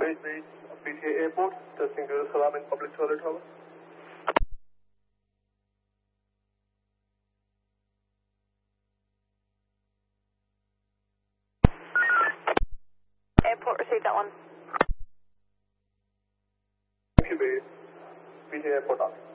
base PTA airport, testing Guru Salam in public toilet tower. Airport, received that one. Base PTA airport.